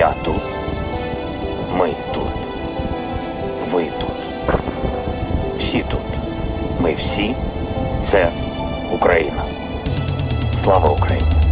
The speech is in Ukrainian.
Я тут, ми тут, ви тут, всі тут. Ми всі – це Україна. Слава Україні!